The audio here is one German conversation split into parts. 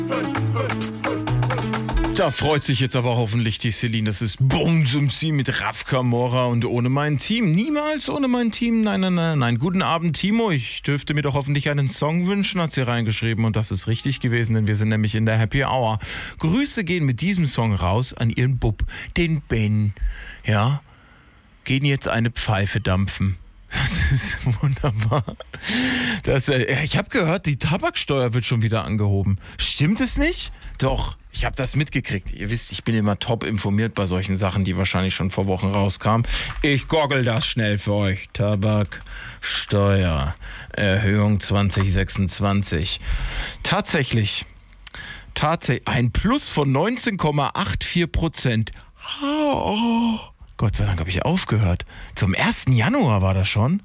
Da freut sich jetzt aber hoffentlich die Celine. Das ist Bones MC mit Raf Camora und ohne mein Team. Niemals ohne mein Team. Nein. Guten Abend, Timo. Ich dürfte mir doch hoffentlich einen Song wünschen, hat sie reingeschrieben. Und das ist richtig gewesen, denn wir sind nämlich in der Happy Hour. Grüße gehen mit diesem Song raus an ihren Bub, den Ben. Ja, gehen jetzt eine Pfeife dampfen. Das ist wunderbar. Ich habe gehört, die Tabaksteuer wird schon wieder angehoben. Stimmt es nicht? Doch, ich habe das mitgekriegt. Ihr wisst, ich bin immer top informiert bei solchen Sachen, die wahrscheinlich schon vor Wochen rauskamen. Ich goggle das schnell für euch. Tabaksteuer, Erhöhung 2026. Tatsächlich ein Plus von 19,84%. Oh. Gott sei Dank habe ich aufgehört. Zum 1. Januar war das schon.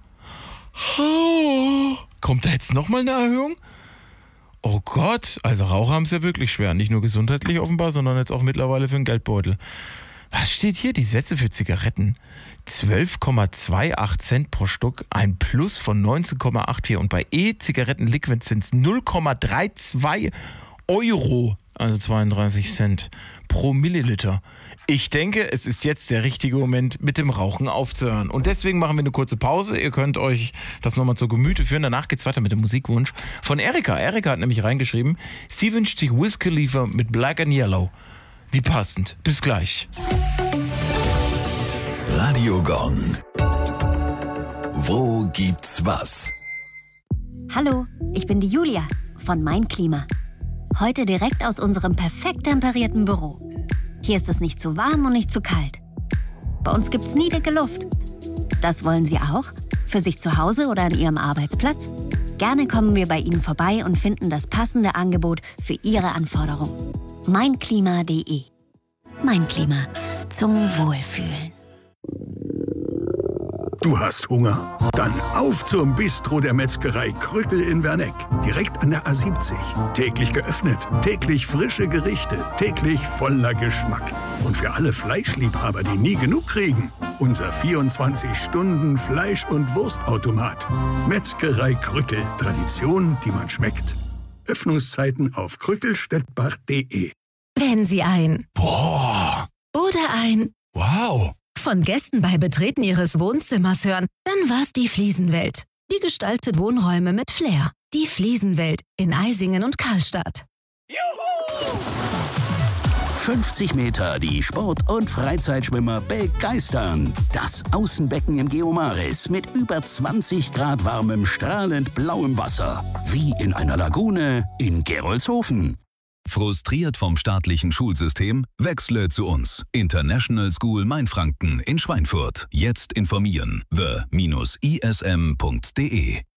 Kommt da jetzt nochmal eine Erhöhung? Oh Gott, also Raucher haben es ja wirklich schwer. Nicht nur gesundheitlich offenbar, sondern jetzt auch mittlerweile für den Geldbeutel. Was steht hier? Die Sätze für Zigaretten. 12,28 Cent pro Stück, ein Plus von 19,84. Und bei E-Zigaretten-Liquid sind es 0,32 Euro, also 32 Cent pro Milliliter. Ich denke, es ist jetzt der richtige Moment, mit dem Rauchen aufzuhören. Und deswegen machen wir eine kurze Pause. Ihr könnt euch das nochmal zu Gemüte führen. Danach geht's weiter mit dem Musikwunsch von Erika. Erika hat nämlich reingeschrieben, sie wünscht sich Wiz Khalifa mit Black and Yellow. Wie passend. Bis gleich. Radio Gong. Wo gibt's was? Hallo, ich bin die Julia von Mein Klima. Heute direkt aus unserem perfekt temperierten Büro. Hier ist es nicht zu warm und nicht zu kalt. Bei uns gibt's nie dicke Luft. Das wollen Sie auch? Für sich zu Hause oder an Ihrem Arbeitsplatz? Gerne kommen wir bei Ihnen vorbei und finden das passende Angebot für Ihre Anforderungen. Meinklima.de. Mein Klima. Zum Wohlfühlen. Du hast Hunger? Dann auf zum Bistro der Metzgerei Krückel in Werneck. Direkt an der A70. Täglich geöffnet, täglich frische Gerichte, täglich voller Geschmack. Und für alle Fleischliebhaber, die nie genug kriegen, unser 24-Stunden-Fleisch- und Wurstautomat. Metzgerei Krückel. Tradition, die man schmeckt. Öffnungszeiten auf krückelstedt-bach.de. Wenn Sie ein Boah! oder ein Wow! von Gästen bei Betreten Ihres Wohnzimmers hören, dann war's die Fliesenwelt. Die gestaltet Wohnräume mit Flair. Die Fliesenwelt in Eisingen und Karlstadt. Juhu! 50 Meter die Sport- und Freizeitschwimmer begeistern. Das Außenbecken im Geomaris mit über 20 Grad warmem, strahlend blauem Wasser. Wie in einer Lagune in Gerolzhofen. Frustriert vom staatlichen Schulsystem? Wechsle zu uns. International School Mainfranken in Schweinfurt. Jetzt informieren. the-ism.de